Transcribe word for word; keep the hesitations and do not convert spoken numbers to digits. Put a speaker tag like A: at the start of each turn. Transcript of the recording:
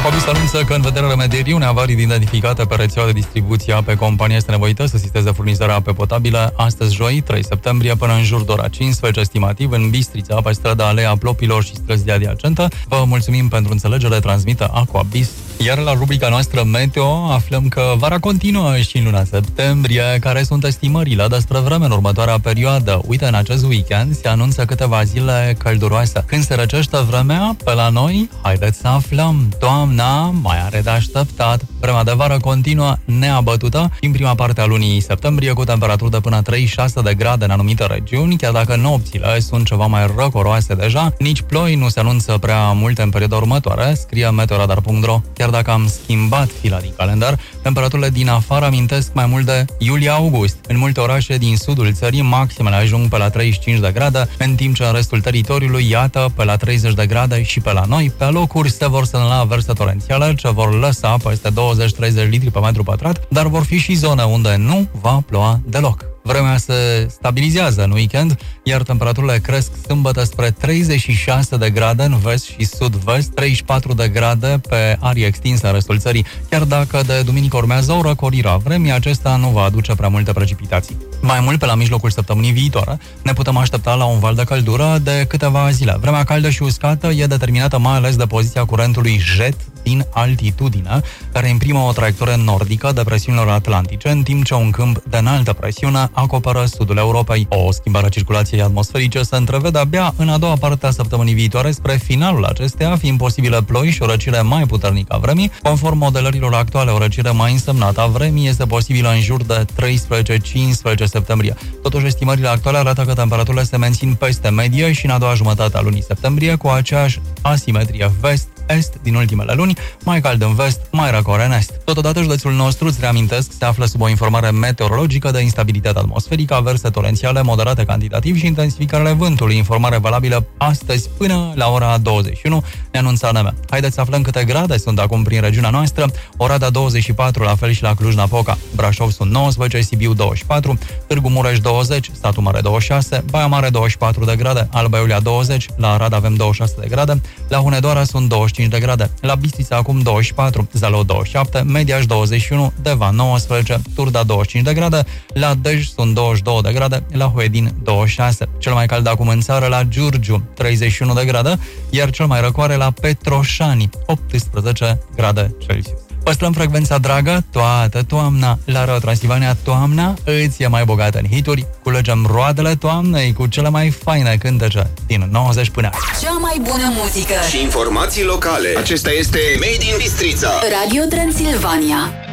A: Aquabis anunță că în vederea remedierii unei avarii identificate pe rețeaua de distribuție a apei, compania este nevoită să sisteze furnizarea apei potabile astăzi, joi, trei septembrie, până în jur de ora cincisprezece, estimativ, în Bistrița, pe strada Alea Plopilor și străzile adiacente. Vă mulțumim pentru înțelegere, transmită Aquabis. Iar la rubrica noastră Meteo aflăm că vara continuă și în luna septembrie. Care sunt estimările despre vreme în următoarea perioadă? Uite, în acest weekend se anunță câteva zile călduroase. Când se răcește vremea pe la noi, haideți să aflăm. Toamna mai are de așteptat. Vremea de vară continuă neabătută în prima parte a lunii septembrie, cu temperaturi de până treizeci și șase de grade în anumite regiuni, chiar dacă nopțile sunt ceva mai răcoroase deja. Nici ploi nu se anunță prea multe în perioada următoare, scrie meteoradar punct ro. Chiar dacă am schimbat fila din calendar, temperaturile din afară amintesc mai mult de iulie-august. În multe orașe din sudul țării, maximele ajung pe la treizeci și cinci de grade, în timp ce în restul teritoriului, iată, pe la treizeci de grade și pe la noi. Pe locuri se vor semnala averse torențiale ce vor lăsa peste douăzeci treizeci litri pe metru pătrat, dar vor fi și zone unde nu va ploua deloc. Vremea se stabilizează în weekend, iar temperaturile cresc sâmbătă spre treizeci și șase de grade în vest și sud-vest, treizeci și patru de grade pe arii extinse în restul țării. Chiar dacă de duminică urmează o răcorire a vremii, acesta nu va aduce prea multe precipitații. Mai mult, pe la mijlocul săptămânii viitoare, ne putem aștepta la un val de căldură de câteva zile. Vremea caldă și uscată e determinată mai ales de poziția curentului jet din altitudine, care imprimă o traiectorie nordică de presiunilor atlantice, în timp ce un câmp de înaltă presiune acoperă sudul Europei. O schimbare a circulației atmosferice se întrevede abia în a doua parte a săptămânii viitoare, spre finalul acesteia, fiind posibile ploi și o răcire mai puternică a vremii. Conform modelărilor actuale, o răcire mai însemnată a vremii este posibilă în jur de treisprezece cincisprezece septembrie. Totuși, estimările actuale arată că temperaturile se mențin peste medie și în a doua jumătate a lunii septembrie, cu aceeași asimetrie vest-est din ultimele luni, mai cald în vest, mai răcore în est. Totodată, județul nostru, îți reamintesc, se află sub o informare meteorologică de instabilitate atmosferică, averse torențiale moderate cantitativ și intensificarea vântului, informare valabilă astăzi până la ora douăzeci și unu, ne anunța N M. Haideți să aflăm câte grade sunt acum prin regiunea noastră. Oradea douăzeci și patru, la fel și la Cluj-Napoca. Brașov sunt nouăsprezece, Sibiu douăzeci și patru, Târgu Mureș douăzeci, Satu Mare douăzeci și șase, Baia Mare douăzeci și patru de grade, Alba Iulia douăzeci, la Arad avem douăzeci și șase de grade, la Hunedoara sunt douăzeci și cinci de grade, la Bistrița acum douăzeci și patru, Zalău douăzeci și șapte, Mediaș douăzeci și unu, Deva nouăsprezece, Turda douăzeci și cinci de grade, la Dej sunt douăzeci și două de grade, la Huedin douăzeci și șase. Cel mai cald acum în țară la Giurgiu, treizeci și unu de grade, iar cel mai răcoare la Petroșani, optsprezece grade Celsius. Păstrăm frecvența dragă toată toamna. La Radio Transilvania, toamna îți e mai bogată în hituri. Culegem roadele toamnei cu cele mai faine cântece din nouăzeci până.
B: Cea mai bună muzică
C: și informații locale. Acesta este Made in Bistrița.
B: Radio Transilvania.